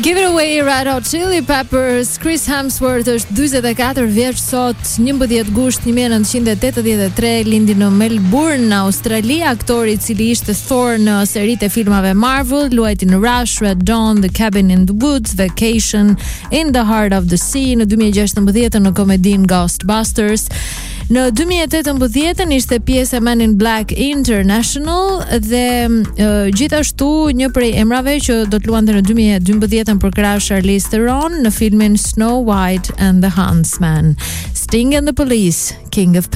Give It Away, Red Hot Chili Peppers. Chris Hemsworth është 44 vjeç sot, 11 gusht 1983, lindi në Melbourne, Australi. Aktori I cili ishte Thor në seritë e filmave Marvel, luajti në Rush, Red Dawn, The Cabin in the Woods, Vacation, In the Heart of the Sea, në 2016 në komedin Ghostbusters. Në 2018 ishte pjesë e Men in Black International dhe gjithashtu një prej emrave që do të luante në 2012 për krah Charlize Theron në filmin Snow White and the Huntsman. Sting and the Police, King of